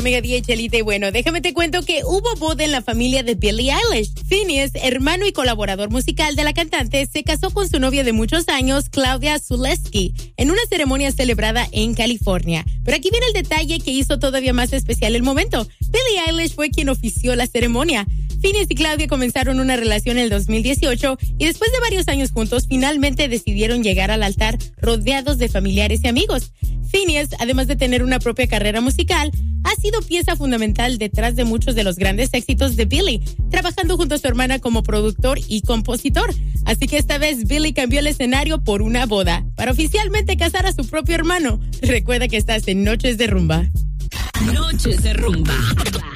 Mega 10, Chelita, y bueno, déjame te cuento que hubo boda en la familia de Billie Eilish. Phineas, hermano y colaborador musical de la cantante, se casó con su novia de muchos años, Claudia Sulewski, en una ceremonia celebrada en California. Pero aquí viene el detalle que hizo todavía más especial el momento. Billie Eilish fue quien ofició la ceremonia. Phineas y Claudia comenzaron una relación en el 2018 y después de varios años juntos, finalmente decidieron llegar al altar rodeados de familiares y amigos. Phineas, además de tener una propia carrera musical, ha sido pieza fundamental detrás de muchos de los grandes éxitos de Billie, trabajando junto a su hermana como productor y compositor. Así que esta vez Billie cambió el escenario por una boda, para oficialmente casar a su propio hermano. Recuerda que estás en Noches de Rumba. Noches de Rumba.